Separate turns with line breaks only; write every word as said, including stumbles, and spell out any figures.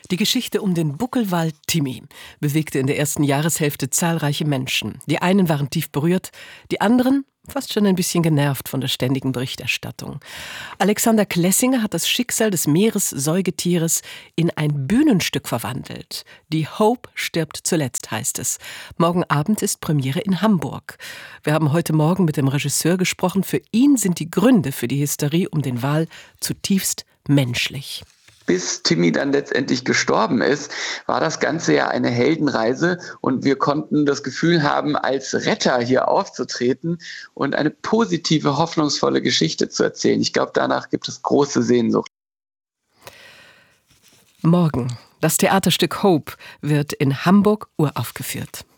Die Geschichte um den Buckelwal Timmy bewegte in der ersten Jahreshälfte zahlreiche Menschen. Die einen waren tief berührt, die anderen fast schon ein bisschen genervt von der ständigen Berichterstattung. Alexander Klessinger hat das Schicksal des Meeressäugetieres in ein Bühnenstück verwandelt. Die Hope stirbt zuletzt, heißt es. Morgen Abend ist Premiere in Hamburg. Wir haben heute Morgen mit dem Regisseur gesprochen. Für ihn sind die Gründe für die Hysterie um den Wal zutiefst menschlich.
Bis Timmy dann letztendlich gestorben ist, war das Ganze ja eine Heldenreise und wir konnten das Gefühl haben, als Retter hier aufzutreten und eine positive, hoffnungsvolle Geschichte zu erzählen. Ich glaube, danach gibt es große Sehnsucht.
Morgen. Das Theaterstück Hope wird in Hamburg uraufgeführt.